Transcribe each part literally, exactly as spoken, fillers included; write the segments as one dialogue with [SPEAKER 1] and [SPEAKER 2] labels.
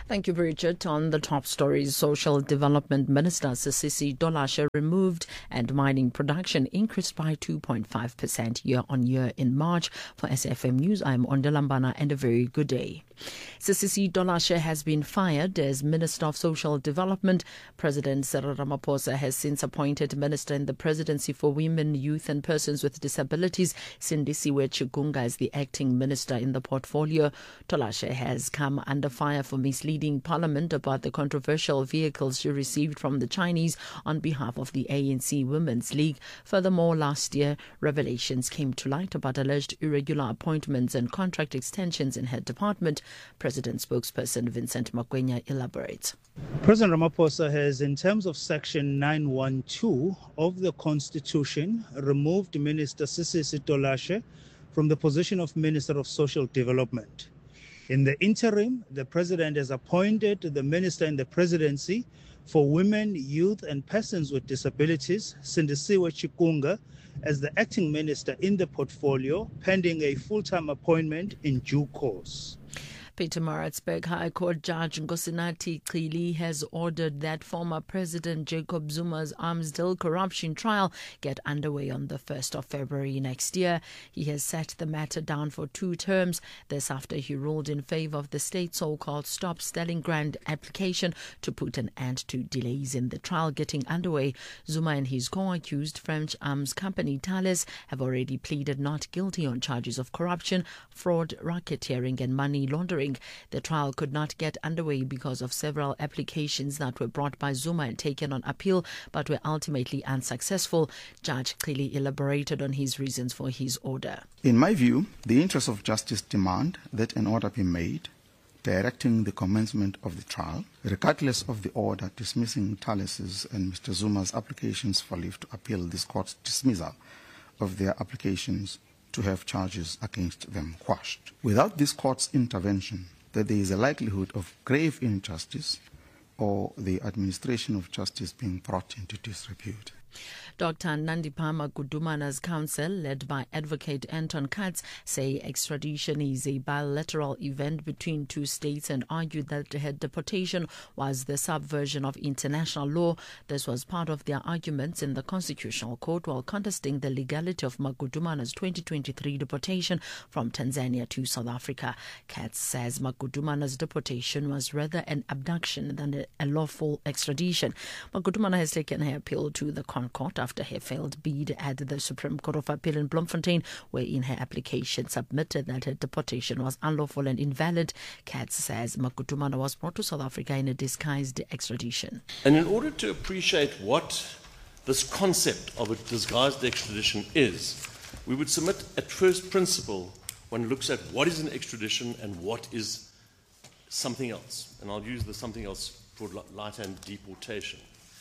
[SPEAKER 1] Thank you, Bridget. On the top stories, Social Development Minister Sisisi Dolashe removed and mining production increased by two point five percent year on year in March. For S F M News, I'm Ondalambana and a very good day. Sisisi Dolashe has been fired as Minister of Social Development. President Cyril Ramaphosa has since appointed Minister in the Presidency for Women, Youth and Persons with Disabilities, Sindisiwe Chigunga, as the acting minister in the portfolio. Dolashe has come under fire for misleading Parliament about the controversial vehicles she received from the Chinese on behalf of the A N C Women's League. Furthermore, last year, revelations came to light about alleged irregular appointments and contract extensions in her department. President spokesperson Vincent Makwenya elaborates.
[SPEAKER 2] President Ramaphosa has, in terms of Section nine one two of the Constitution, removed Minister Sisisi Dolashe from the position of Minister of Social Development. In the interim, the President has appointed the Minister in the Presidency for Women, Youth and Persons with Disabilities, Sindisiwe Chigunga, as the acting minister in the portfolio, pending a full-time appointment in due course.
[SPEAKER 1] Pietermaritzburg High Court Judge Nkosinathi Chili has ordered that former President Jacob Zuma's arms deal corruption trial get underway on the first of February next year. He has set the matter down for two terms. This after he ruled in favor of the state's so-called Stop Stealing Grant application to put an end to delays in the trial getting underway. Zuma and his co-accused French arms company Thales have already pleaded not guilty on charges of corruption, fraud, racketeering and money laundering. The trial could not get underway because of several applications that were brought by Zuma and taken on appeal but were ultimately unsuccessful. Judge Chili elaborated on his reasons for his order.
[SPEAKER 3] In my view, the interests of justice demand that an order be made directing the commencement of the trial, regardless of the order dismissing Thales's and Mister Zuma's applications for leave to appeal this court's dismissal of their applications to have charges against them quashed. Without this court's intervention, that there is a likelihood of grave injustice or the administration of justice being brought into disrepute.
[SPEAKER 1] Doctor Nandipama Magudumana's counsel, led by advocate Anton Katz, say extradition is a bilateral event between two states and argued that her deportation was the subversion of international law. This was part of their arguments in the Constitutional Court while contesting the legality of Magudumana's twenty twenty-three deportation from Tanzania to South Africa. Katz says Magudumana's deportation was rather an abduction than a, a lawful extradition. Magudumana has taken her appeal to the Court after her failed bid at the Supreme Court of Appeal in Bloemfontein, wherein her application submitted that her deportation was unlawful and invalid. Katz says Magudumana was brought to South Africa in a disguised extradition.
[SPEAKER 4] And in order to appreciate what this concept of a disguised extradition is, we would submit at first principle one looks at what is an extradition and what is something else. And I'll use the something else for light and deportation.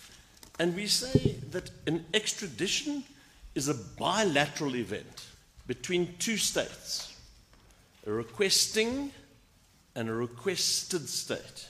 [SPEAKER 4] And we say that an extradition is a bilateral event between two states, a requesting and a requested state.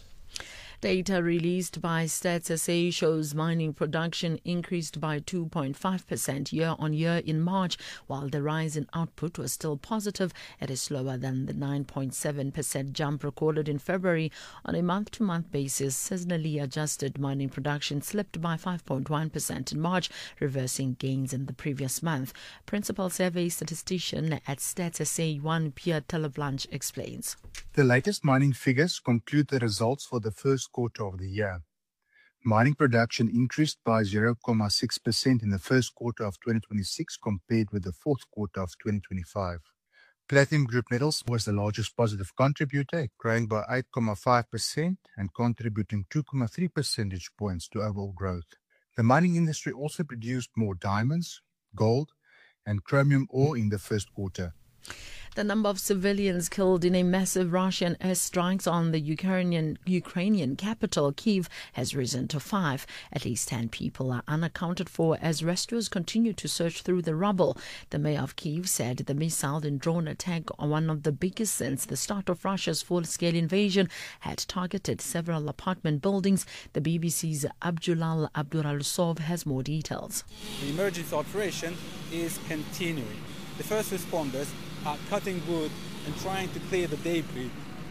[SPEAKER 1] Data released by Stats S A shows mining production increased by two point five percent year on year in March, while the rise in output was still positive. It is slower than the nine point seven percent jump recorded in February. On a month-to-month basis, seasonally adjusted mining production slipped by five point one percent in March, reversing gains in the previous month. Principal Survey Statistician at Stats S A one, Pierre Teleblanche, explains.
[SPEAKER 5] The latest mining figures conclude the results for the first quarter of the year. Mining production increased by zero point six percent in the first quarter of twenty twenty-six compared with the fourth quarter of twenty twenty-five. Platinum Group Metals was the largest positive contributor, growing by eight point five percent and contributing two point three percentage points to overall growth. The mining industry also produced more diamonds, gold, and chromium ore in the first quarter.
[SPEAKER 1] The number of civilians killed in a massive Russian airstrikes on the Ukrainian Ukrainian capital, Kyiv, has risen to five. At least ten people are unaccounted for as rescuers continue to search through the rubble. The mayor of Kyiv said the missile and drone attack, one of the biggest since the start of Russia's full-scale invasion, had targeted several apartment buildings. The B B C's Abdulal Abduralsov has more details.
[SPEAKER 6] The emergency operation is continuing. The first responders are cutting wood and trying to clear the debris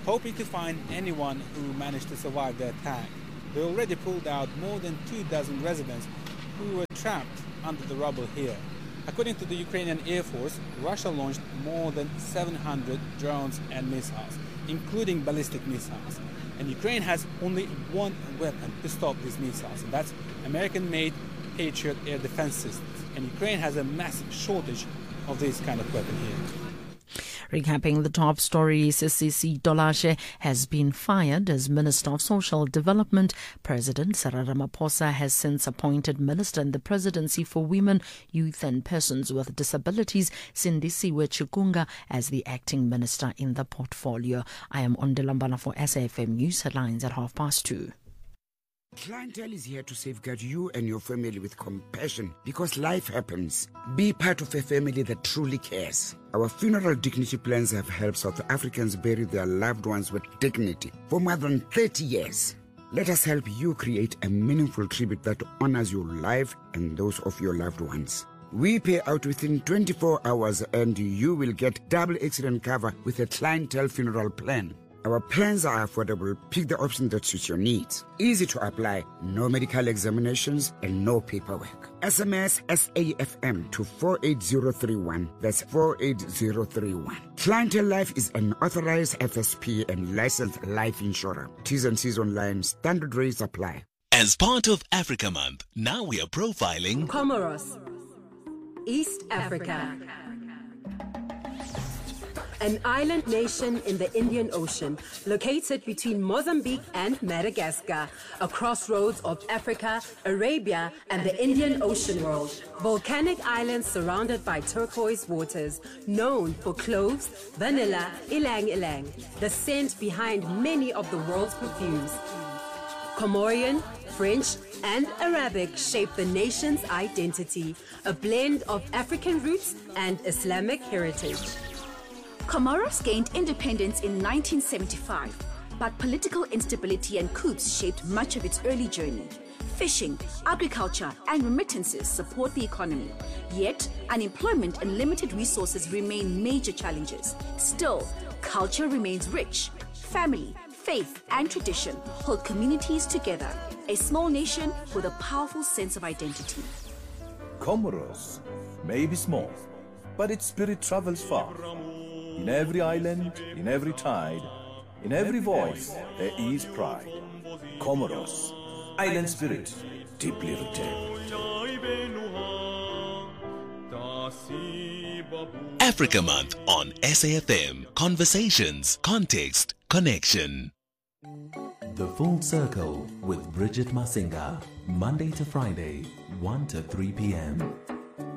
[SPEAKER 6] hoping to find anyone who managed to survive the attack. They already pulled out more than two dozen residents who were trapped under the rubble here. According to the Ukrainian Air Force, Russia launched more than seven hundred drones and missiles, including ballistic missiles. And Ukraine has only one weapon to stop these missiles, and that's American-made Patriot air defense systems. And Ukraine has a massive shortage of this kind of weapon here.
[SPEAKER 1] Recapping the top stories, Sisi Dolashe has been fired as Minister of Social Development. President Cyril Ramaphosa has since appointed Minister in the Presidency for Women, Youth and Persons with Disabilities, Sindisiwe Chikunga, as the acting minister in the portfolio. I am Ondelambana for S A F M News Headlines at half past two.
[SPEAKER 7] Clientele is here to safeguard you and your family with compassion because life happens. Be part of a family that truly cares. Our funeral dignity plans have helped South Africans bury their loved ones with dignity for more than thirty years. Let us help you create a meaningful tribute that honors your life and those of your loved ones. We pay out within twenty-four hours and you will get double accident cover with a Clientele funeral plan. Our plans are affordable. Pick the option that suits your needs. Easy to apply, no medical examinations and no paperwork. S M S S A F M to four eight zero three one. That's four eight zero three one. Clientele Life is an authorized F S P and licensed life insurer. T's and C's online. Standard rates apply.
[SPEAKER 8] As part of Africa Month, now we are profiling
[SPEAKER 9] Comoros, East Africa. An island nation in the Indian Ocean, located between Mozambique and Madagascar, a crossroads of Africa, Arabia, and the Indian Ocean world. Volcanic islands surrounded by turquoise waters, known for cloves, vanilla, ilang ilang, the scent behind many of the world's perfumes. Comorian, French, and Arabic shape the nation's identity, a blend of African roots and Islamic heritage.
[SPEAKER 10] Comoros gained independence in nineteen seventy-five, but political instability and coups shaped much of its early journey. Fishing, agriculture, and remittances support the economy. Yet, unemployment and limited resources remain major challenges. Still, culture remains rich. Family, faith, and tradition hold communities together. A small nation with a powerful sense of identity.
[SPEAKER 11] Comoros may be small, but its spirit travels far. In every island, in every tide, in every voice, there is pride. Comoros, island spirit, deeply rooted.
[SPEAKER 8] Africa Month on S A F M. Conversations, context, connection.
[SPEAKER 12] The Full Circle with Bridget Masinga. Monday to Friday, one to three p.m.